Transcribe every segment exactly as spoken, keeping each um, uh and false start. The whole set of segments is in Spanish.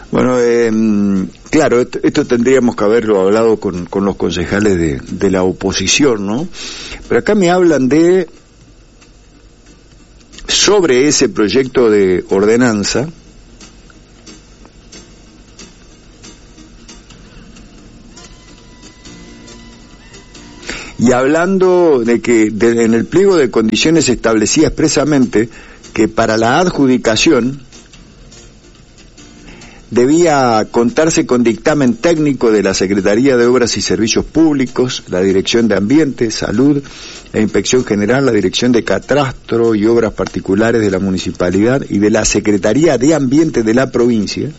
Bueno, eh, claro, esto, esto tendríamos que haberlo hablado con, con los concejales de, de la oposición, ¿no? Pero acá me hablan de, sobre ese proyecto de ordenanza, y hablando de que de, en el pliego de condiciones se establecía expresamente que para la adjudicación debía contarse con dictamen técnico de la Secretaría de Obras y Servicios Públicos, la Dirección de Ambiente, Salud, la Inspección General, la Dirección de Catastro y Obras Particulares de la Municipalidad y de la Secretaría de Ambiente de la provincia,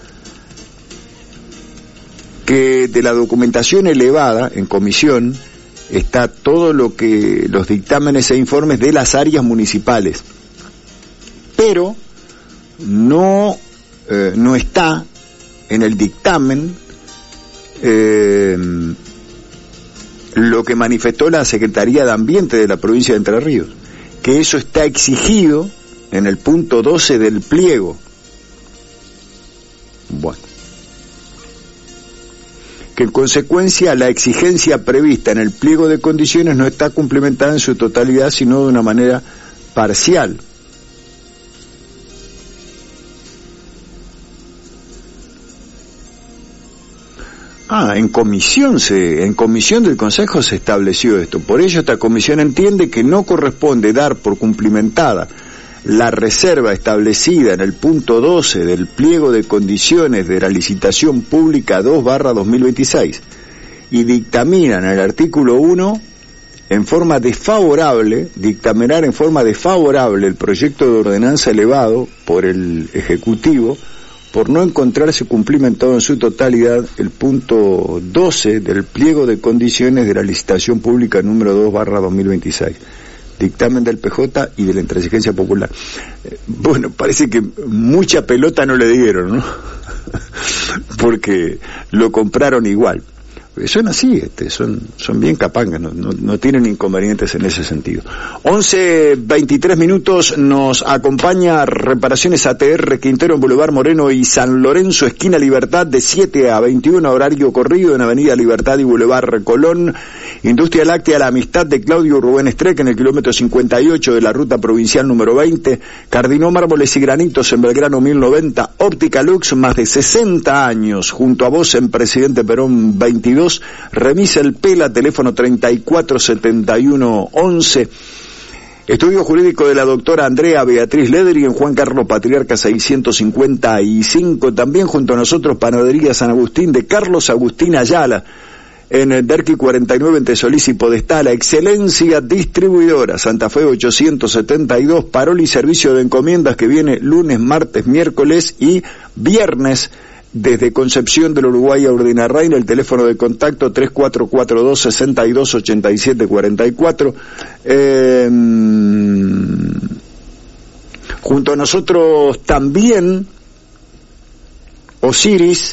que de la documentación elevada en comisión está todo lo que los dictámenes e informes de las áreas municipales, pero no Eh, no está en el dictamen eh, lo que manifestó la Secretaría de Ambiente de la provincia de Entre Ríos, que eso está exigido en el punto doce del pliego. Bueno, que en consecuencia la exigencia prevista en el pliego de condiciones no está cumplimentada en su totalidad, sino de una manera parcial. Ah, en comisión se, en comisión del Consejo se estableció esto. Por ello esta comisión entiende que no corresponde dar por cumplimentada la reserva establecida en el punto doce del pliego de condiciones de la licitación pública dos barra dos mil veintiséis y dictamina en el artículo uno en forma desfavorable, dictaminar en forma desfavorable el proyecto de ordenanza elevado por el Ejecutivo por no encontrarse cumplimentado en su totalidad el punto doce del pliego de condiciones de la licitación pública número dos barra dos mil veintiséis. Dictamen del P J y de la Intransigencia Popular. Eh, bueno, parece que mucha pelota no le dieron, ¿no? Porque lo compraron igual. Son así, este, son, son bien capangas, no, no, no tienen inconvenientes en ese sentido. once veintitrés minutos, nos acompaña Reparaciones A T R, Quintero en Boulevard Moreno y San Lorenzo, esquina Libertad, de siete a veintiuno, horario corrido en Avenida Libertad y Boulevard Colón. Industria Láctea La Amistad de Claudio Rubén Estreca en el kilómetro cincuenta y ocho de la ruta provincial número veinte. Cardinó Mármoles y Granitos en Belgrano mil noventa. Óptica Lux, más de sesenta años, junto a vos en Presidente Perón veintidós. Remisa El Pela, teléfono treinta y cuatro setenta y uno once. Estudio jurídico de la doctora Andrea Beatriz Ledri en Juan Carlos Patriarca seiscientos cincuenta y cinco. También junto a nosotros Panadería San Agustín de Carlos Agustín Ayala en el Derqui cuarenta y nueve entre Solís y Podestá. La Excelencia Distribuidora, Santa Fe ochocientos setenta y dos. Parol y servicio de encomiendas que viene lunes, martes, miércoles y viernes desde Concepción del Uruguay a Urdinarrain. El teléfono de contacto tres cuatro cuatro dos, seis dos ocho siete cuatro cuatro. Eh, junto a nosotros también Osiris,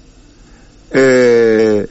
eh,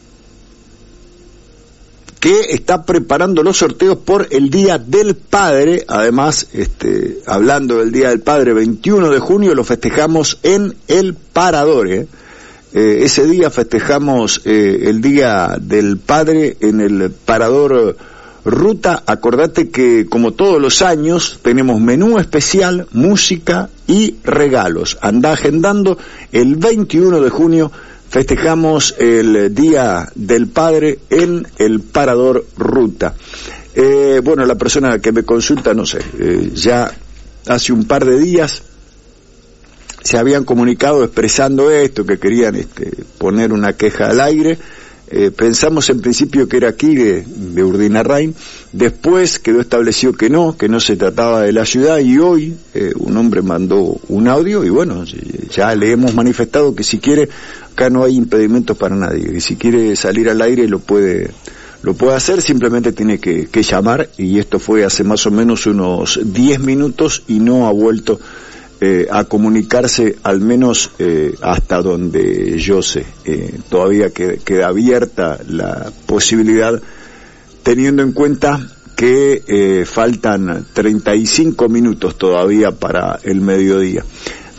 que está preparando los sorteos por el Día del Padre. Además, este, hablando del Día del Padre, veintiuno de junio lo festejamos en El Parador, ¿eh? Eh, ese día festejamos eh, el Día del Padre en el Parador Ruta. Acordate que, como todos los años, tenemos menú especial, música y regalos. Andá agendando, el veintiuno de junio festejamos el Día del Padre en el Parador Ruta. Eh, bueno, la persona que me consulta, no sé, eh, ya hace un par de días se habían comunicado expresando esto, que querían este, poner una queja al aire. Eh, pensamos en principio que era aquí de, de Urdinarrain, después quedó establecido que no, que no se trataba de la ciudad, y hoy eh, un hombre mandó un audio y bueno, ya le hemos manifestado que si quiere, acá no hay impedimentos para nadie, que si quiere salir al aire lo puede lo puede hacer, simplemente tiene que, que llamar, y esto fue hace más o menos unos diez minutos y no ha vuelto Eh, a comunicarse, al menos eh, hasta donde yo sé. Eh, todavía queda, queda abierta la posibilidad, teniendo en cuenta que eh, faltan treinta y cinco minutos todavía para el mediodía.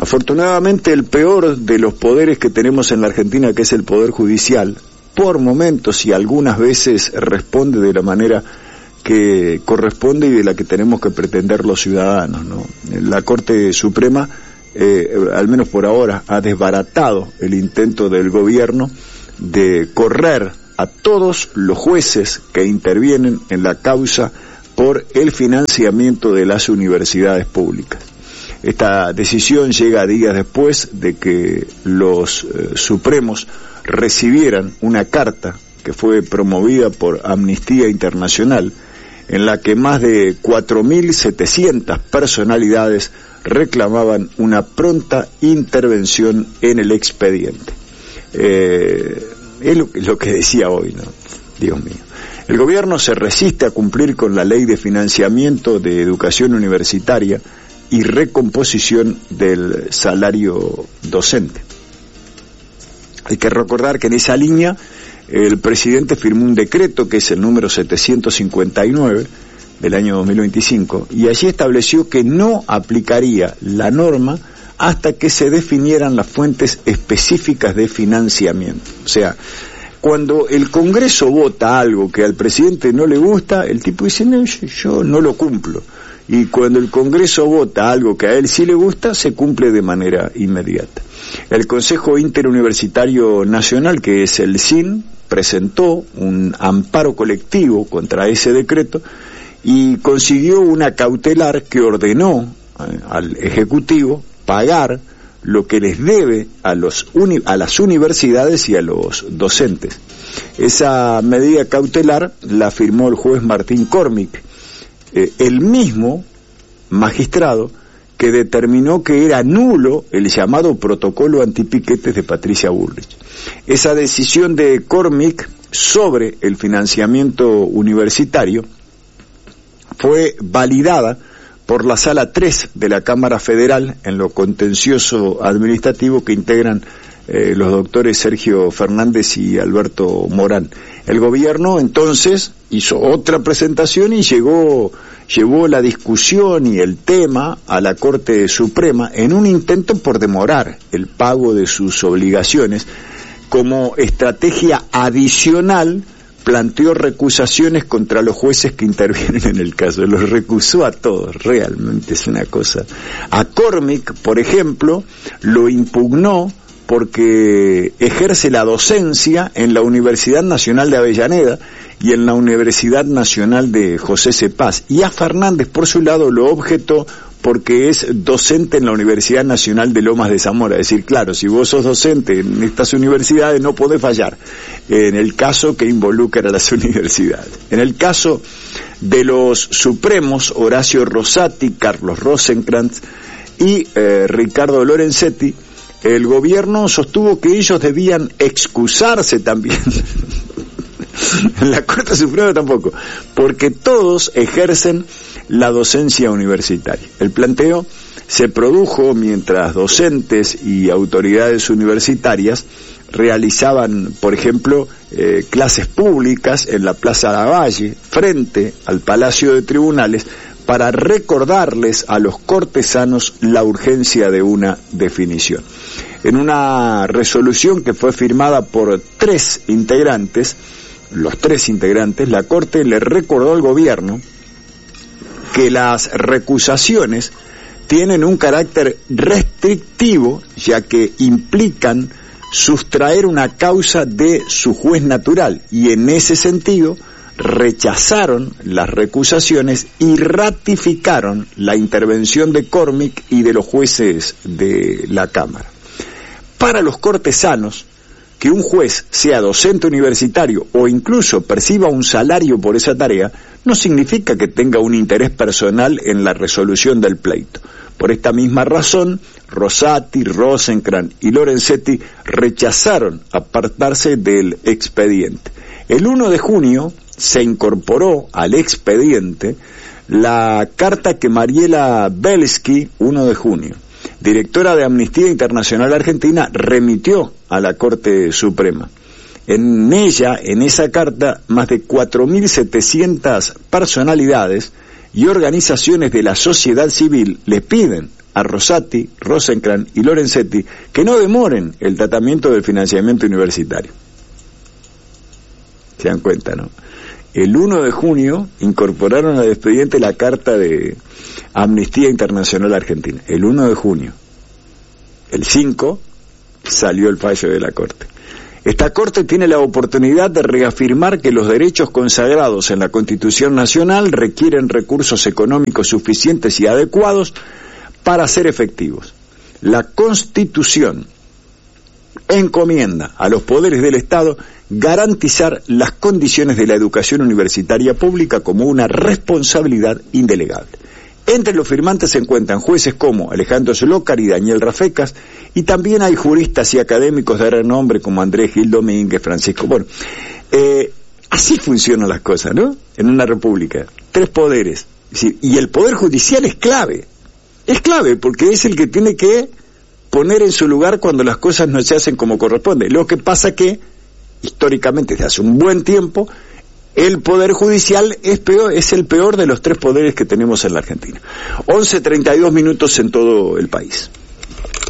Afortunadamente, el peor de los poderes que tenemos en la Argentina, que es el Poder Judicial, por momentos y algunas veces responde de la manera que corresponde y de la que tenemos que pretender los ciudadanos, ¿no? La Corte Suprema, eh, al menos por ahora, ha desbaratado el intento del gobierno de correr a todos los jueces que intervienen en la causa por el financiamiento de las universidades públicas. Esta decisión llega días después de que los eh, Supremos recibieran una carta que fue promovida por Amnistía Internacional, en la que más de cuatro mil setecientas personalidades reclamaban una pronta intervención en el expediente. Eh, es lo, lo que decía hoy, ¿no? Dios mío. El gobierno se resiste a cumplir con la ley de financiamiento de educación universitaria y recomposición del salario docente. Hay que recordar que en esa línea el presidente firmó un decreto, que es el número setecientos cincuenta y nueve del año dos mil veinticinco, y allí estableció que no aplicaría la norma hasta que se definieran las fuentes específicas de financiamiento. O sea, cuando el Congreso vota algo que al presidente no le gusta, el tipo dice, no, yo, yo no lo cumplo. Y cuando el Congreso vota algo que a él sí le gusta, se cumple de manera inmediata. El Consejo Interuniversitario Nacional, que es el C I N, presentó un amparo colectivo contra ese decreto y consiguió una cautelar que ordenó eh, al Ejecutivo pagar lo que les debe a, los uni- a las universidades y a los docentes. Esa medida cautelar la firmó el juez Martín Cormick, eh, el mismo magistrado que determinó que era nulo el llamado protocolo antipiquetes de Patricia Bullrich. Esa decisión de Cormick sobre el financiamiento universitario fue validada por la Sala tres de la Cámara Federal en lo contencioso administrativo que integran eh, los doctores Sergio Fernández y Alberto Morán. El gobierno entonces hizo otra presentación y llegó, llevó la discusión y el tema a la Corte Suprema en un intento por demorar el pago de sus obligaciones. Como estrategia adicional, planteó recusaciones contra los jueces que intervienen en el caso. Los recusó a todos, realmente es una cosa. A Cormick, por ejemplo, lo impugnó porque ejerce la docencia en la Universidad Nacional de Avellaneda y en la Universidad Nacional de José Cepaz. Y a Fernández, por su lado, lo objetó porque es docente en la Universidad Nacional de Lomas de Zamora. Es decir, claro, si vos sos docente en estas universidades no podés fallar en el caso que involucra a las universidades. En el caso de los Supremos, Horacio Rosati, Carlos Rosenkrantz y eh, Ricardo Lorenzetti, el gobierno sostuvo que ellos debían excusarse también. En la Corte Suprema tampoco, porque todos ejercen la docencia universitaria. El planteo se produjo mientras docentes y autoridades universitarias realizaban, por ejemplo, eh, clases públicas en la Plaza Lavalle, frente al Palacio de Tribunales, para recordarles a los cortesanos la urgencia de una definición. En una resolución que fue firmada por tres integrantes, los tres integrantes, la Corte le recordó al gobierno que las recusaciones tienen un carácter restrictivo, ya que implican sustraer una causa de su juez natural, y en ese sentido rechazaron las recusaciones y ratificaron la intervención de Cormick y de los jueces de la Cámara. Para los cortesanos, que un juez sea docente universitario o incluso perciba un salario por esa tarea, no significa que tenga un interés personal en la resolución del pleito. Por esta misma razón, Rosati, Rosenkrantz y Lorenzetti rechazaron apartarse del expediente. El uno de junio se incorporó al expediente la carta que Mariela Belsky, uno de junio, directora de Amnistía Internacional Argentina, remitió a la Corte Suprema. En ella, en esa carta, más de cuatro mil setecientas personalidades y organizaciones de la sociedad civil le piden a Rosati, Rosenkrantz y Lorenzetti que no demoren el tratamiento del financiamiento universitario. Se dan cuenta, ¿no? El uno de junio incorporaron al expediente la carta de Amnistía Internacional Argentina. El uno de junio. El cinco salió el fallo de la Corte. Esta Corte tiene la oportunidad de reafirmar que los derechos consagrados en la Constitución Nacional requieren recursos económicos suficientes y adecuados para ser efectivos. La Constitución encomienda a los poderes del Estado garantizar las condiciones de la educación universitaria pública como una responsabilidad indelegable. Entre los firmantes se encuentran jueces como Alejandro Zlócar y Daniel Rafecas, y también hay juristas y académicos de renombre como Andrés Gil Domínguez, Francisco. Bueno, eh, así funcionan las cosas, ¿no? En una república. Tres poderes. Es decir, y el poder judicial es clave. Es clave porque es el que tiene que poner en su lugar cuando las cosas no se hacen como corresponde. Lo que pasa que, históricamente, desde hace un buen tiempo, el Poder Judicial es peor, es el peor de los tres poderes que tenemos en la Argentina. once treinta y dos minutos en todo el país.